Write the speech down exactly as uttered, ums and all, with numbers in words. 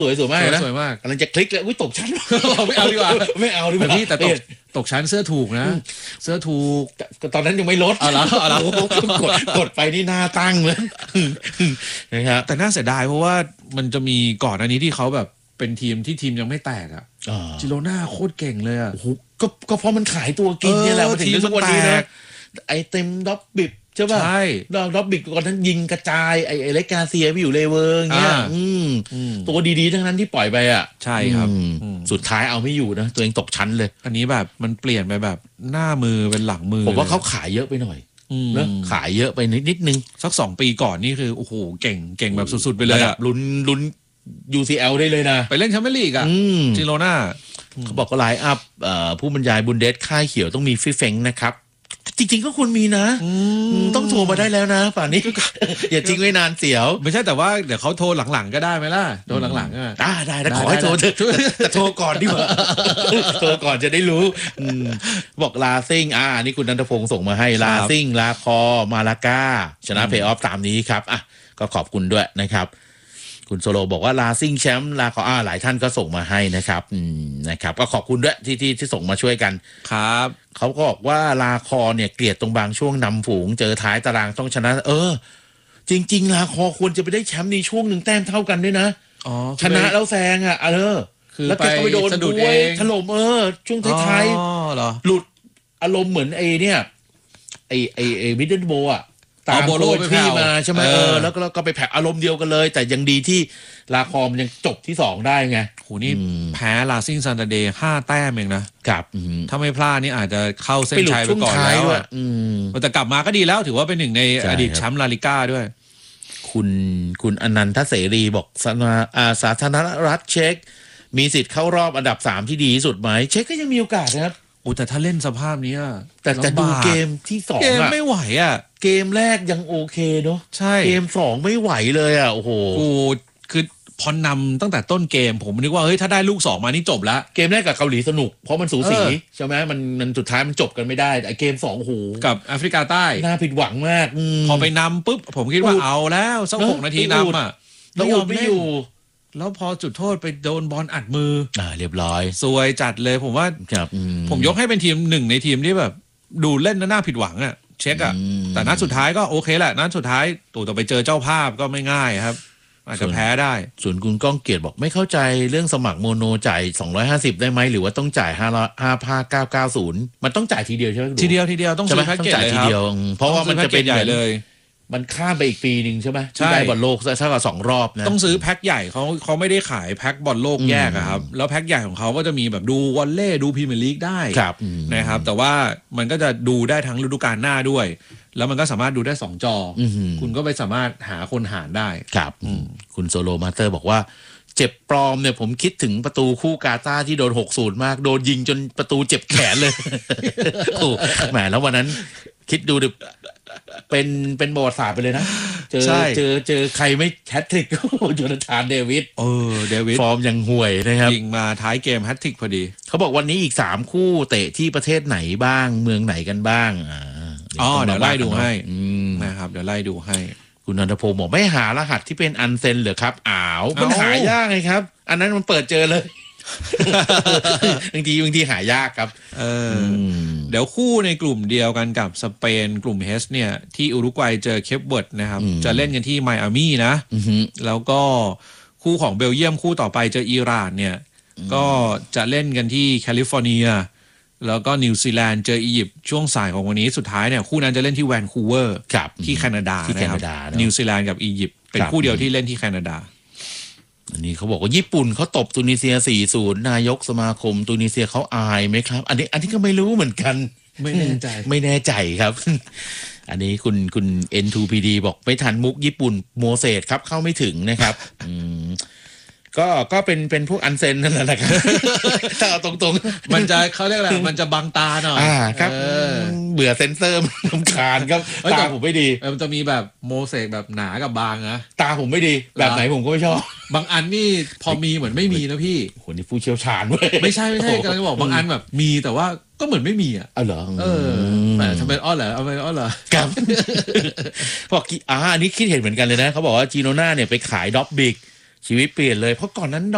สวยสวยมากนะสวยมากกำลังจะคลิกเลยอุ้ยตกชั้นไม่เอาดีกว่าไม่เอาดีกว่าพี่แต่ตกตกชั้นเสื้อถูกนะเสื้อถูกตอนนั้นยังไม่ลดเอาละเอาละกดกดไปนี่หน้าตั้งเลยนะครับแต่น่าเสียดายเพราะว่ามันจะมีก่อนอันนี้ที่เขาแบบเป็นทีมที่ทีมยังไม่แตกอ่ะจิโรน่าโคตรเก่งเลยอ่ะก็ก็เพราะมันขายตัวกินเนี่ยแหละมันถึงทุกวันนี้นะไอเต็มด็อบบิบใช่ป่ะใช่ด็อบบิบก่อนทั้งยิงกระจายไอไอเล็กกาเซียไปอยู่เลเวอร์เงี้ยตัวดีๆทั้งนั้นที่ปล่อยไปอ่ะใช่ครับสุดท้ายเอาไม่อยู่นะตัวเองตกชั้นเลยอันนี้แบบมันเปลี่ยนไปแบบหน้ามือเป็นหลังมือผมว่าเขาขายเยอะไปหน่อยนะขายเยอะไปนิดนิดนึงสักสองปีก่อนนี่คือโอ้โหเก่งเก่งแบบสุดๆไปเลยอ่ะลุ้นลุ้น ยู ซี แอล ได้เลยนะไปเล่นแชมเปี้ยนลีกอ่ะจิโรน่าเขาบอกก็ไลน์อัพผู้บรรยายบุนเดสค่ายเขียวต้องมีฟิเฟงนะครับจริงๆก็ควรมีนะต้องโทรมาได้แล้วนะป่านนี้อย่าทิ้งไว้นานเสียวไม่ใช่แต่ว่าเดี๋ยวเขาโทรหลังๆก็ได้ไหมล่ะโทรหลังๆอ่ะได้ได้แต่ขอให้โทรเถอะแต่โทรก่อนดีกว่าโทรก่อนจะได้รู้บอกลาซิงอ่านี่คุณนันทพงศ์ส่งมาให้ลาซิงลาคอมาลาก้าชนะเพย์ออฟตามนี้ครับอ่ะก็ขอบคุณด้วยนะครับคุณโซโลบอกว่าลาซิงแชมป์ลาคออ่าหลายท่านก็ส่งมาให้นะครับอืมนะครับก็ขอบคุณด้วยที่ที่ที่ส่งมาช่วยกันครับเขาก็บอกว่าลาคอเนี่ยเกลียดตรงบางช่วงนำฝูงเจอท้ายตารางต้องชนะเออจริงๆลาคอควรจะไปได้แชมป์ในช่วงหนึ่งแต้มเท่ากันด้วยนะอ๋อชนะแล้วแซงอ่ะเออแล้วแกก็ไปโดนดุเองถล่มเออช่วงท้ายๆหลุดอารมณ์เหมือนไอเนี่ยไอไอไอมิดเดิลโบอ่ะตามโบโลไปพี่มาใช่ไหมเออแล้วก็ไปแผลอารมณ์เดียวกันเลยแต่ยังดีที่ลาคอมยังจบที่สองได้ไงโหนี่แพ้ลาซิงซันเดย์ห้าแต้มเองนะครับถ้าไม่พลาดนี่อาจจะเข้าเส้นชัยไปก่อนแล้วอ่ะแต่กลับมาก็ดีแล้วถือว่าเป็นหนึ่งในอดีตแชมป์ลาลิก้าด้วยคุณคุณอนันทเสรีบอกสาธารณรัฐเช็กมีสิทธิ์เข้ารอบอันดับสามที่ดีที่สุดไหมเช็กก็ยังมีโอกาสนะครับโอ้แต่ถ้าเล่นสภาพนี้แต่แต่ดูเกมที่สองเกมไม่ไหวอ่ะเกมแรกยังโอเคเนาะใช่เกมสองไม่ไหวเลยอ่ะโอ้โหกูคือพอนำตั้งแต่ต้นเกมผมนึกว่าเฮ้ยถ้าได้ลูกสองมานี่จบแล้วเกมแรกกับเกาหลีสนุกเพราะมันสูสีใช่ไหมมันมันสุดท้ายมันจบกันไม่ได้แต่เกมสองโอ้โหกับแอฟริกาใต้น่าผิดหวังมากพอไปนำปุ๊บผมคิดว่าเอาแล้วสักหกนาทีนำอ่ะแล้วยอมไม่อยู่แล้วพอจุดโทษไปโดนบอลอัดมืออ่าเรียบร้อยซวยจัดเลยผมว่าผมยกให้เป็นทีมหนึ่งในทีมที่แบบดูเล่นน่าผิดหวังอ่ะเช็คอ่ะแต่นัดสุดท้ายก็โอเคแหละนัดสุดท้ายตู่ต่อไปเจอเจ้าภาพก็ไม่ง่ายครับอาจจะแพ้ได้ส่วนคุณก้องเกียรติบอกไม่เข้าใจเรื่องสมัครโมโนจ่ายสองร้อยห้าสิบได้ไหมหรือว่าต้องจ่ายห้าร้อยห้าพันเก้าร้อยเก้าสิบมันต้องจ่ายทีเดียวใช่ไหมทีเดียวทีเดียวต้องซื้อแพ็กเกจเลยครับเพราะว่ามันจะเป็นใหญ่เลยมันข้ามไปอีกปีหนึ่งใช่ไหมที่ได้บอลโลกเท่ากับสองรอบนะต้องซื้อแพ็คใหญ่เขาเขาไม่ได้ขายแพ็คบอลโลกแยกครับแล้วแพ็คใหญ่ของเขาก็จะมีแบบดูวอลเล่ดูพรีเมียร์ลีกได้นะครับแต่ว่ามันก็จะดูได้ทั้งฤดูกาลหน้าด้วยแล้วมันก็สามารถดูได้สองจอคุณก็ไปสามารถหาคนหารได้ครับคุณโซโลมาสเตอร์บอกว่าเจ็บปลอมเนี่ยผมคิดถึงประตูคู่กาตาร์ที่โดนหกศูนย์มากโดนยิงจนประตูเจ็บแขนเลยโอ้แหมแล้ววันนั้นคิดดูดิเป็นเป็นบอร์ดศาสตร์ไปเลยนะเจอเจอเจอใครไม่แฮตทริกโจนาธานเดวิดเออเดวิดฟอร์มยังห่วยนะครับยิงมาท้ายเกมแฮตทริกพอดีเขาบอกวันนี้อีกสามคู่เตะที่ประเทศไหนบ้างเมืองไหนกันบ้างอ๋อเดี๋ยวไล่ดูให้นะครับเดี๋ยวไล่ดูให้คุณนันทพงศ์บอกไม่หารหัสที่เป็นอันเซนเหรอครับอ้าวมันหายากไงครับอันนั้นมันเปิดเจอเลยบางทีบางทีหายากครับเออเดี๋ยวคู่ในกลุ่มเดียวกันกับสเปนกลุ่มเฮสเนี่ยที่อุรุกวัยเจอเคปเวิร์ดนะครับจะเล่นกันที่ไมอามี่นะแล้วก็คู่ของเบลเยียมคู่ต่อไปเจออิหร่านเนี่ยก็จะเล่นกันที่แคลิฟอร์เนียแล้วก็นิวซีแลนด์เจออียิปต์ช่วงสายของวันนี้สุดท้ายเนี่ยคู่นั้นจะเล่นที่แวนคูเวอร์ที่แคนาดานะครับนิวซีแลนด์กับอียิปต์เป็นคู่เดียวที่เล่นที่แคนาดาอันนี้เขาบอกว่าญี่ปุ่นเขาตบตูนิเซีย สี่ศูนย์ นายกสมาคมตูนิเซียเขาอายไหมครับอันนี้อันนี้ก็ไม่รู้เหมือนกันไม่แน่ใจไม่แน่ใจครับอันนี้คุณคุณ เอ็น ทู พี ดี บอกไม่ทันมุกญี่ปุ่นโมเสสครับเข้าไม่ถึงนะครับอืมก็ก็เป็นเป็นพวกอันเซนนั่นแหละครับถ้าเอาตรงๆมันจะเขาเรียกอะไรมันจะบังตาหน่อยอ่าครับเบื่อเซนเซอร์รำคาญครับตาผมไม่ดีมันจะมีแบบโมเสกแบบหนากับบางนะตาผมไม่ดีแบบไหนผมก็ไม่ชอบบางอันนี่พอมีเหมือนไม่มีนะพี่โหนี่ผู้เชี่ยวชาญเว้ยไม่ใช่ไม่ใช่กำลังจะบอกบางอันแบบมีแต่ว่าก็เหมือนไม่มีอ่ะอ๋อเหรอเออแต่ทำไมอ้อเหรอเอาไปอ้อเหรอครับบอกอ่าอันนี้คิดเห็นเหมือนกันเลยนะเขาบอกว่าจีโนน่าเนี่ยไปขายด็อบบิกชีวิตเปลี่ยนเลยเพราะก่อนนั้น